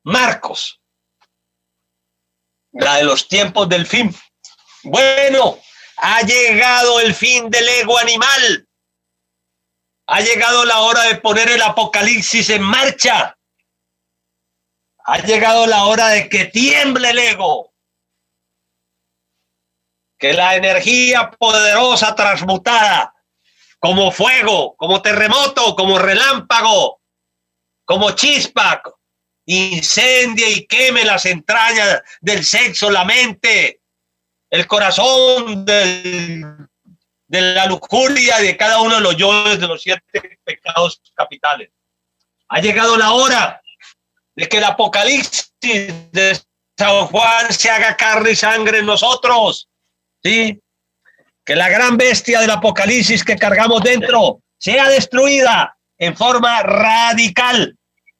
Marcos, la de los tiempos del fin. Bueno, ha llegado el fin del ego animal. Ha llegado la hora de poner el apocalipsis en marcha. Ha llegado la hora de que tiemble el ego. Que la energía poderosa transmutada, como fuego, como terremoto, como relámpago, como chispa, incendie y queme las entrañas del sexo, la mente, el corazón de la lujuria de cada uno de los yoes de los 7 pecados capitales. Ha llegado la hora de que el apocalipsis de San Juan se haga carne y sangre en nosotros, ¿sí? Que la gran bestia del apocalipsis que cargamos dentro sea destruida en forma radical.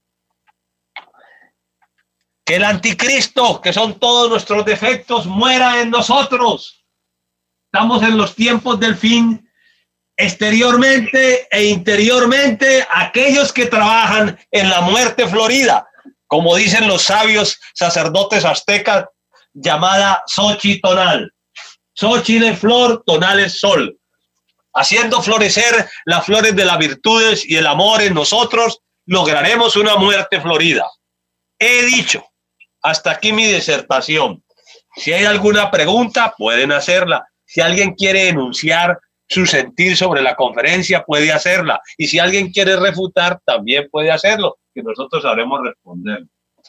Que el anticristo, que son todos nuestros defectos, muera en nosotros. Estamos en los tiempos del fin, exteriormente e interiormente, aquellos que trabajan en la muerte florida, como dicen los sabios sacerdotes aztecas, llamada Xochitl tonal. Xochitl es flor, tonal es sol. Haciendo florecer las flores de las virtudes y el amor en nosotros, lograremos una muerte florida. He dicho, hasta aquí mi disertación. Si hay alguna pregunta, pueden hacerla. Si alguien quiere enunciar su sentir sobre la conferencia, puede hacerla. Y si alguien quiere refutar, también puede hacerlo, que nosotros sabremos responder.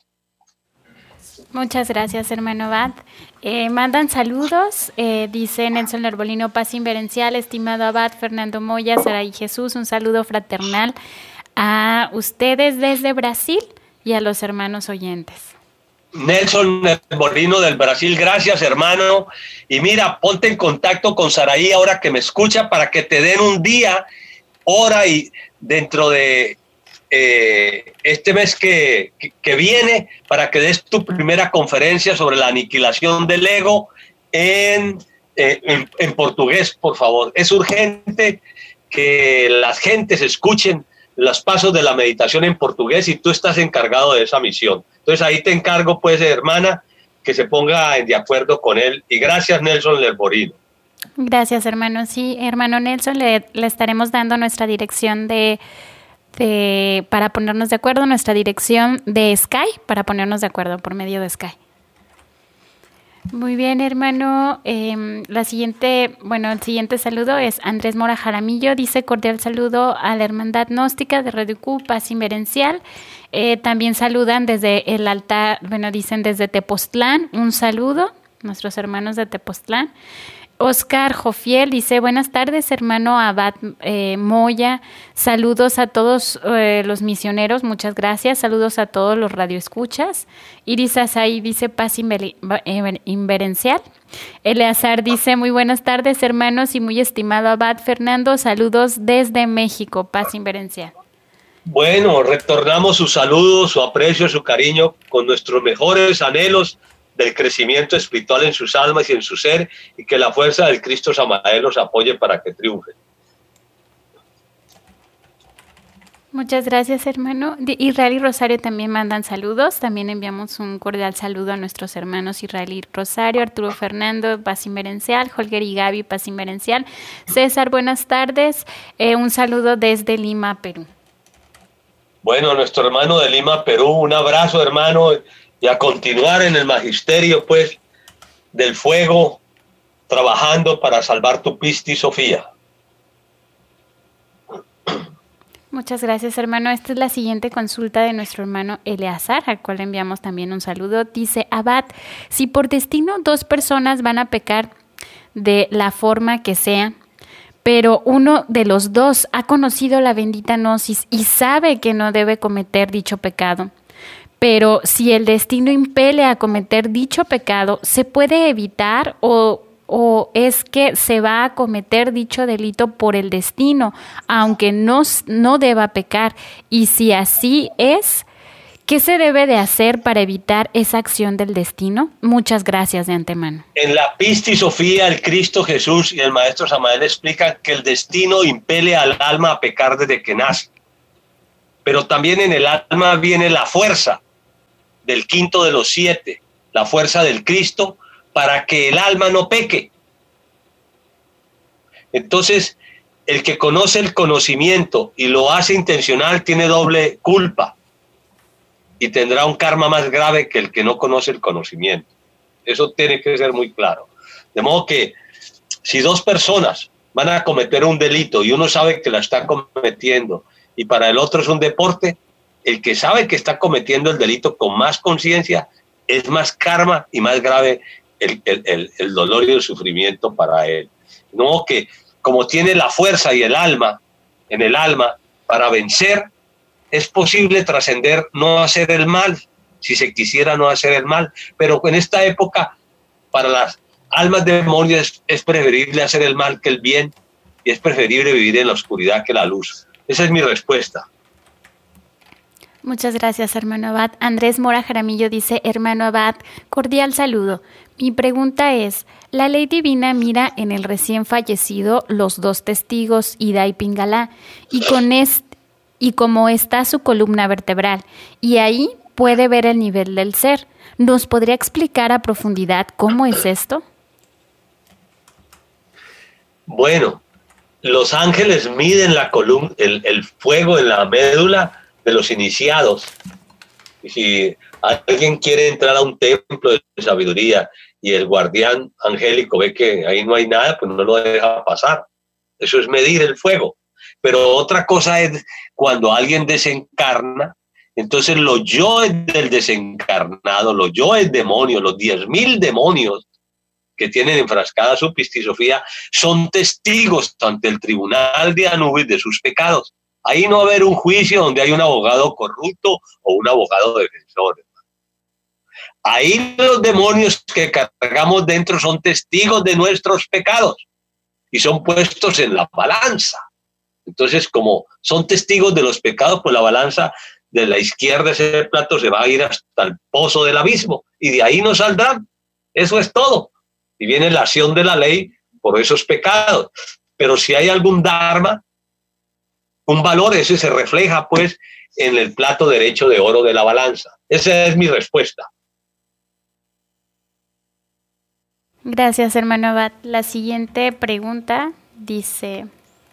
Muchas gracias, hermano Abad. Mandan saludos, dice Nelson Lerbolino, paz inverencial, estimado Abad, Fernando Moya, Saraí Jesús, un saludo fraternal a ustedes desde Brasil y a los hermanos oyentes. Nelson Lerbolino del Brasil, gracias, hermano. Y mira, ponte en contacto con Saraí ahora que me escucha para que te den un día, hora y dentro de este mes que viene, para que des tu primera conferencia sobre la aniquilación del ego en portugués, por favor. Es urgente que las gentes escuchen los pasos de la meditación en portugués y tú estás encargado de esa misión. Entonces ahí te encargo, pues, hermana, que se ponga de acuerdo con él. Y gracias, Nelson Lerbolino. Gracias, hermano. Sí, hermano Nelson, le estaremos dando nuestra dirección para ponernos de acuerdo, nuestra dirección de Skype, para ponernos de acuerdo por medio de Skype. Muy bien, hermano. El siguiente saludo es Andrés Mora Jaramillo. Dice cordial saludo a la Hermandad Gnóstica de Radio Q, Paz Inverencial. También saludan desde el altar, dicen desde Tepoztlán. Un saludo, nuestros hermanos de Tepoztlán. Oscar Jofiel dice, buenas tardes, hermano Abad Moya, saludos a todos los misioneros, muchas gracias, saludos a todos los radioescuchas. Iris Azaí dice, paz inverencial. Eleazar dice, muy buenas tardes, hermanos, y muy estimado Abad Fernando, saludos desde México, paz inverencial. Bueno, retornamos su saludo, su aprecio, su cariño, con nuestros mejores anhelos del crecimiento espiritual en sus almas y en su ser, y que la fuerza del Cristo Samael los apoye para que triunfen. Muchas gracias, hermano. Israel y Rosario también mandan saludos. También enviamos un cordial saludo a nuestros hermanos Israel y Rosario, Arturo Fernando, paz inverencial, Holger y Gaby, paz inverencial. César, buenas tardes. Un saludo desde Lima, Perú. Bueno, nuestro hermano de Lima, Perú, un abrazo, hermano, y a continuar en el magisterio, pues, del fuego, trabajando para salvar tu Pisti Sofía. Muchas gracias, hermano. Esta es la siguiente consulta de nuestro hermano Eleazar, al cual le enviamos también un saludo. Dice, Abad, si por destino 2 personas van a pecar de la forma que sea, pero uno de los 2 ha conocido la bendita gnosis y sabe que no debe cometer dicho pecado, pero si el destino impele a cometer dicho pecado, ¿se puede evitar o es que se va a cometer dicho delito por el destino, aunque no deba pecar? Y si así es, ¿qué se debe de hacer para evitar esa acción del destino? Muchas gracias de antemano. En la Pisti Sofía, el Cristo Jesús y el Maestro Samael explican que el destino impele al alma a pecar desde que nace. Pero también en el alma viene la fuerza del quinto de los 7, la fuerza del Cristo, para que el alma no peque. Entonces, el que conoce el conocimiento y lo hace intencional tiene doble culpa y tendrá un karma más grave que el que no conoce el conocimiento. Eso tiene que ser muy claro. De modo que si dos personas van a cometer un delito y uno sabe que la está cometiendo y para el otro es un deporte, el que sabe que está cometiendo el delito con más conciencia es más karma y más grave el dolor y el sufrimiento para él. De modo que como tiene la fuerza y el alma en el alma para vencer, es posible trascender, no hacer el mal, si se quisiera no hacer el mal, pero en esta época para las almas demonios es preferible hacer el mal que el bien y es preferible vivir en la oscuridad que la luz. Esa es mi respuesta. Muchas gracias, hermano Abad. Andrés Mora Jaramillo dice, hermano Abad, cordial saludo. Mi pregunta es, la ley divina mira en el recién fallecido los dos testigos, Ida y Pingalá, y como está su columna vertebral, y ahí puede ver el nivel del ser. ¿Nos podría explicar a profundidad cómo es esto? Bueno, los ángeles miden la columna, el fuego en la médula de los iniciados. Y si alguien quiere entrar a un templo de sabiduría y el guardián angélico ve que ahí no hay nada, pues no lo deja pasar. Eso es medir el fuego. Pero otra cosa es cuando alguien desencarna, entonces los yoes del desencarnado, los yoes demonios, los 10.000 demonios que tienen enfrascada su pistisofía, son testigos ante el tribunal de Anubis de sus pecados. Ahí no va a haber un juicio donde hay un abogado corrupto o un abogado defensor. Ahí los demonios que cargamos dentro son testigos de nuestros pecados y son puestos en la balanza. Entonces, como son testigos de los pecados, pues la balanza de la izquierda, ese plato se va a ir hasta el pozo del abismo y de ahí no saldrán. Eso es todo. Y viene la acción de la ley por esos pecados. Pero si hay algún dharma, un valor, ese se refleja pues en el plato derecho de oro de la balanza. Esa es mi respuesta. Gracias, hermano Abad. La siguiente pregunta dice,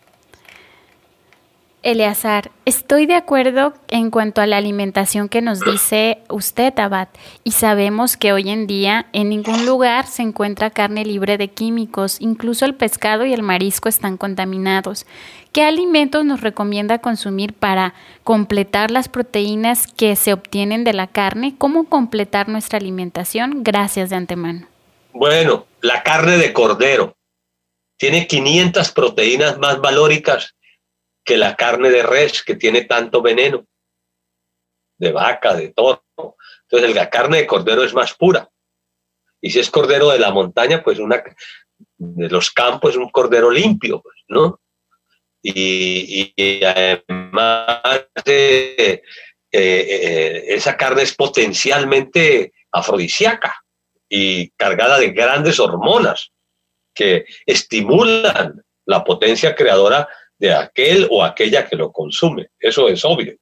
Eleazar, estoy de acuerdo en cuanto a la alimentación que nos dice usted, Abad, y sabemos que hoy en día en ningún lugar se encuentra carne libre de químicos, incluso el pescado y el marisco están contaminados. ¿Qué alimentos nos recomienda consumir para completar las proteínas que se obtienen de la carne? ¿Cómo completar nuestra alimentación? Gracias de antemano. Bueno, la carne de cordero tiene 500 proteínas más valóricas que la carne de res, que tiene tanto veneno, de vaca, de toro. Entonces la carne de cordero es más pura. Y si es cordero de la montaña, pues de los campos es un cordero limpio, pues, ¿no? Y además esa carne es potencialmente afrodisíaca y cargada de grandes hormonas que estimulan la potencia creadora de aquel o aquella que lo consume. Eso es obvio.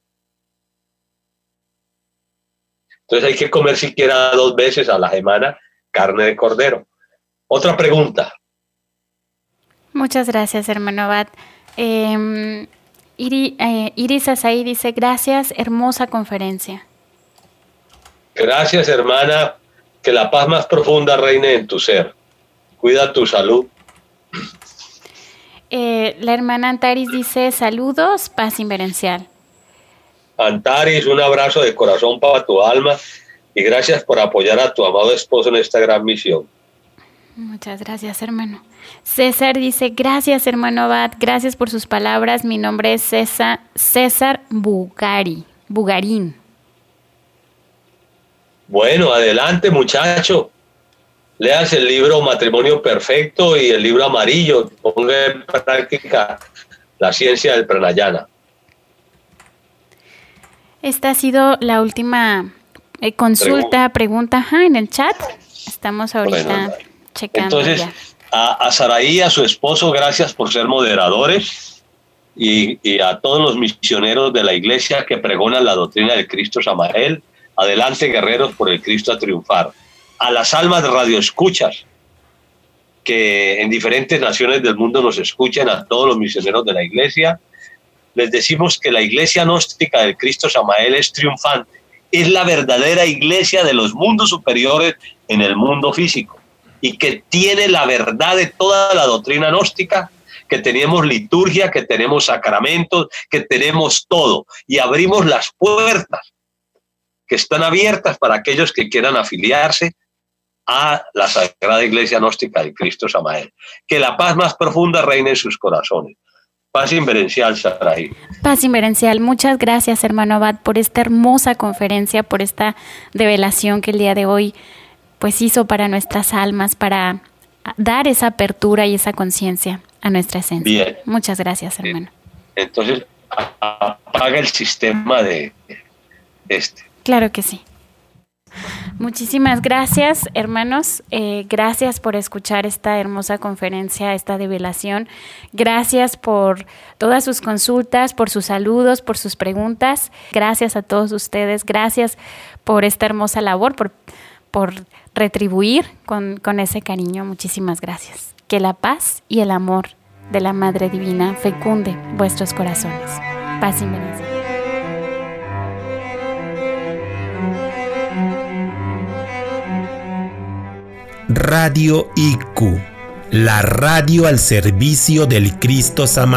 Entonces hay que comer siquiera 2 veces a la semana carne de cordero. Otra pregunta. Muchas gracias, hermano Abad. Iris Asaí dice, gracias, hermosa conferencia. Gracias, hermana. Que la paz más profunda reine en tu ser. Cuida tu salud. La hermana Antaris dice, saludos, paz inverencial. Antaris, un abrazo de corazón para tu alma y gracias por apoyar a tu amado esposo en esta gran misión. Muchas gracias, hermano. César dice, gracias, hermano Abad, gracias por sus palabras. Mi nombre es César Bugarín. Bueno, adelante, muchacho. Leas el libro Matrimonio Perfecto y el libro amarillo. Ponga en práctica la ciencia del pranayana. Esta ha sido la última pregunta en el chat. Estamos ahorita checando. Entonces, a Saraí y a su esposo, gracias por ser moderadores y a todos los misioneros de la iglesia que pregonan la doctrina de Cristo Samael. Adelante, guerreros, por el Cristo a triunfar. A las almas de radioescuchas que en diferentes naciones del mundo nos escuchan, a todos los misioneros de la iglesia, les decimos que la iglesia gnóstica del Cristo Samael es triunfante. Es la verdadera iglesia de los mundos superiores en el mundo físico y que tiene la verdad de toda la doctrina gnóstica, que tenemos liturgia, que tenemos sacramentos, que tenemos todo, y abrimos las puertas que están abiertas para aquellos que quieran afiliarse a la Sagrada Iglesia Gnóstica del Cristo Samael. Que la paz más profunda reine en sus corazones. Paz inverencial, Sarai. Paz inverencial. Muchas gracias, hermano Abad, por esta hermosa conferencia, por esta revelación que el día de hoy pues hizo para nuestras almas, para dar esa apertura y esa conciencia a nuestra esencia. Bien. Muchas gracias, hermano. Entonces, apaga el sistema de este. Claro que sí. Muchísimas gracias, hermanos. Gracias por escuchar esta hermosa conferencia, esta revelación. Gracias por todas sus consultas, por sus saludos, por sus preguntas. Gracias a todos ustedes. Gracias por esta hermosa labor, por retribuir con ese cariño. Muchísimas gracias. Que la paz y el amor de la Madre Divina fecunde vuestros corazones. Paz y bendición. Radio IQ, la radio al servicio del Cristo Samael.